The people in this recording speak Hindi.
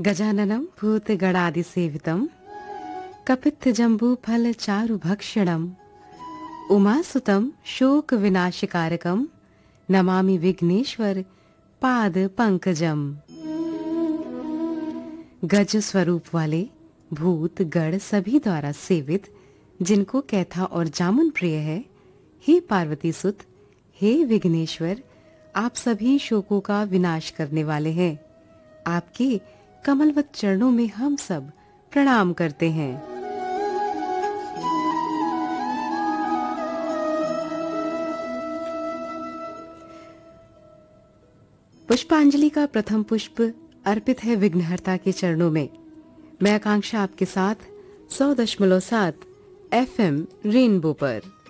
गजाननं भूतगणादिसेवितं कपित्थजम्बूफलचारुभक्षणम् उमासुतं शोकविनाशकारकं नमामि विघ्नेश्वर पाद पंकजम। गज स्वरूप वाले भूत गण सभी द्वारा सेवित, जिनको कैथा और जामुन प्रिय है, हे पार्वती सुत, हे विघ्नेश्वर, आप सभी शोकों का विनाश करने वाले हैं। आपके कमलवत चरणों में हम सब प्रणाम करते हैं। पुष्पांजलि का प्रथम पुष्प अर्पित है विघ्नहर्ता के चरणों में। मैं आकांक्षा आपके साथ 100.7 FM रेनबो पर।